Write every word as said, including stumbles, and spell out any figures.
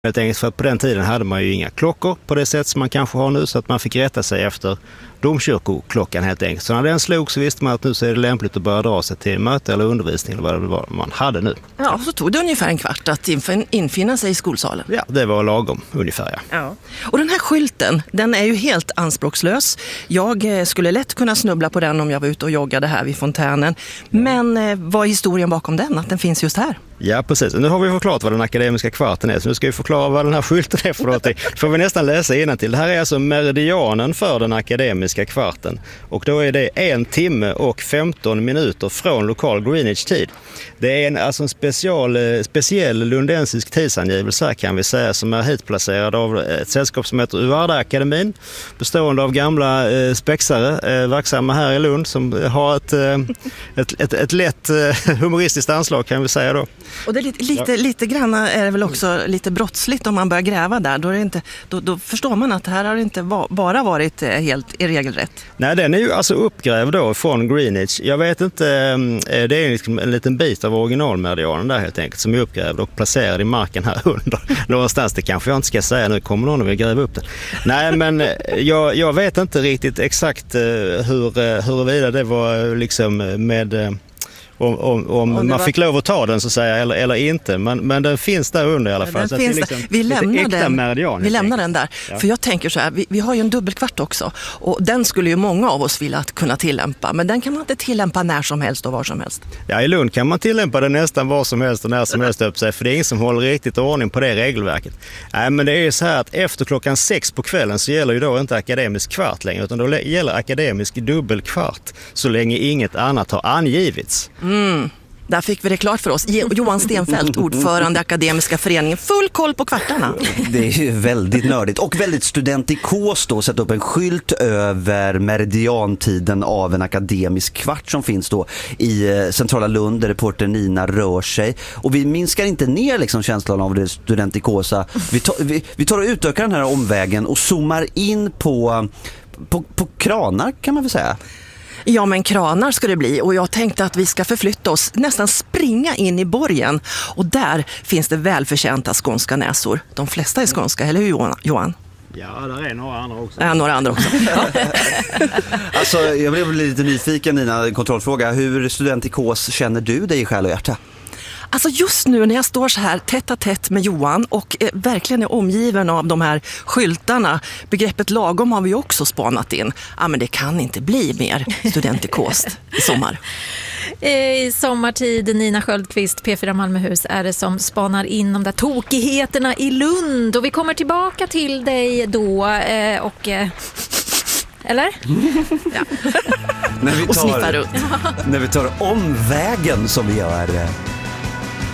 Helt enkelt för att på den tiden hade man ju inga klockor på det sätt som man kanske har nu, så att man fick rätta sig efter domkyrkoklockan helt enkelt. Så när den slog så visste man att nu så är det lämpligt att börja dra sig till möte eller undervisning eller vad det var man hade nu. Ja, så tog det ungefär en kvart att infinna sig i skolsalen. Ja, det var lagom ungefär, ja. Ja. Och den här skylten, den är ju helt anspråkslös. Jag skulle lätt kunna snubbla på den om jag var ute och joggade här vid fontänen. Men eh, vad är historien bakom den, att den finns just här? Ja, precis. Nu har vi förklarat vad den akademiska kvarten är, så nu ska vi förklara vad den här skylten är för någonting. Får vi nästan läsa innantill. Det här är alltså meridianen för den akademiska kvarten. Och då är det en timme och femton minuter från lokal Greenwich-tid. Det är en, alltså en special, speciell lundensisk tidsangivelse här, kan vi säga, som är hitplacerad av ett sällskap som heter Uvarda-akademin, bestående av gamla eh, spexare eh, verksamma här i Lund, som har ett, eh, ett, ett, ett lätt eh, humoristiskt anslag, kan vi säga då. Och det är lite, lite, lite grann är det väl också lite brottsligt om man börjar gräva där. Då, är det inte, då, då förstår man att det här har inte va, bara varit helt i regelrätt. Nej, den är ju alltså uppgrävd då från Greenwich. Jag vet inte, det är liksom en liten bit av originalmeridianen där helt enkelt som är uppgrävd och placerad i marken här under. Någonstans, det kanske jag inte ska säga, nu kommer någon och vill gräva upp den. Nej, men jag, jag vet inte riktigt exakt hur, huruvida det var liksom med... Om, om, om man var... fick lov att ta den så att säga, eller, eller inte. Men, men den finns där under i alla fall. Ja, så finns det är liksom vi lämnar, den, meridian, vi lämnar den där. Ja. För jag tänker så här, vi, vi har ju en dubbelkvart också. Och den skulle ju många av oss vilja kunna tillämpa. Men den kan man inte tillämpa när som helst och var som helst. Ja, i Lund kan man tillämpa den nästan var som helst och när som helst upp sig. För det är ingen som håller riktigt ordning på det regelverket. Nej, men det är ju så här att efter klockan sex på kvällen så gäller ju då inte akademisk kvart längre. Utan då gäller akademisk dubbelkvart så länge inget annat har angivits. Mm. Där fick vi det klart för oss. Johan Stenfeldt, ordförande i Akademiska föreningen. Full koll på kvartarna. Det är ju väldigt nördigt och väldigt studentikos då. Sätta upp en skylt över meridiantiden av en akademisk kvart som finns då i centrala Lund där reporter Nina rör sig. Och vi minskar inte ner liksom känslan av det studentikosa. Vi tar, vi, vi tar och utökar den här omvägen och zoomar in på, på, på kranar, kan man väl säga. Ja, men kranar ska det bli, och jag tänkte att vi ska förflytta oss, nästan springa in i borgen, och där finns det välförtjänta skånska näsor. De flesta är skånska, eller hur Johan? Ja, där är några andra också. Ja, några andra också. Alltså, jag blev lite nyfiken, Nina, kontrollfråga. Hur studentikos känner du dig i själ och hjärta? Alltså just nu när jag står så här tätt och tätt med Johan och eh, verkligen är omgiven av de här skyltarna, begreppet lagom har vi också spanat in. Ja, men det kan inte bli mer studentikost i sommar. I sommartid, Nina Sköldqvist, P fyra Malmöhus, är det som spanar in de där tokigheterna i Lund. Och vi kommer tillbaka till dig då eh, och... Eh, eller? Ja. när vi tar, och sniffar runt. När vi tar omvägen som vi gör...